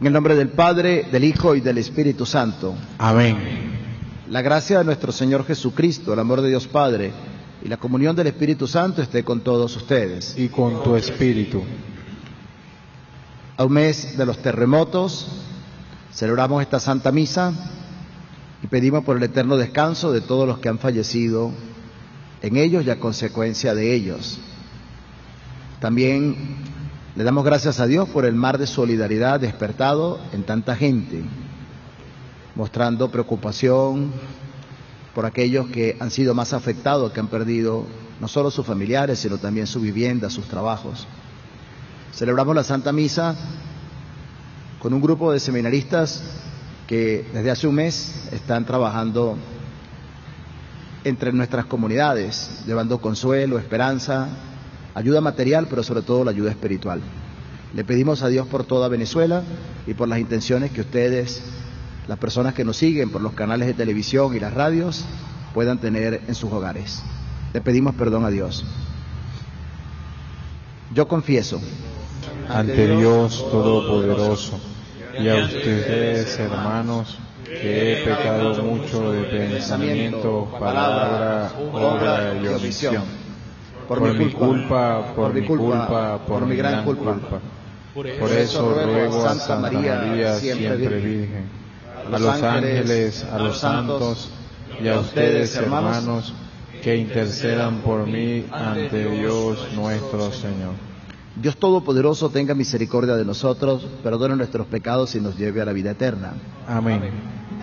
En el nombre del Padre, del Hijo y del Espíritu Santo. Amén. La gracia de nuestro Señor Jesucristo, el amor de Dios Padre y la comunión del Espíritu Santo esté con todos ustedes. Y con tu espíritu. A un mes de los terremotos, celebramos esta Santa Misa y pedimos por el eterno descanso de todos los que han fallecido en ellos y a consecuencia de ellos. También le damos gracias a Dios por el mar de solidaridad despertado en tanta gente, mostrando preocupación por aquellos que han sido más afectados, que han perdido no solo sus familiares, sino también su vivienda, sus trabajos. Celebramos la Santa Misa con un grupo de seminaristas que desde hace un mes están trabajando entre nuestras comunidades, llevando consuelo, esperanza, ayuda material, pero sobre todo la ayuda espiritual. Le pedimos a Dios por toda Venezuela y por las intenciones que ustedes, las personas que nos siguen por los canales de televisión y las radios, puedan tener en sus hogares. Le pedimos perdón a Dios. Yo confieso ante Dios Todopoderoso y a ustedes, hermanos, que he pecado mucho de pensamiento, palabra, obra y omisión. Por mi culpa, por mi gran culpa. Por eso ruego a Santa María, siempre Virgen, a los ángeles, a los santos y a ustedes, hermanos, que intercedan por mí ante Dios nuestro Señor. Dios Todopoderoso tenga misericordia de nosotros, perdone nuestros pecados y nos lleve a la vida eterna. Amén.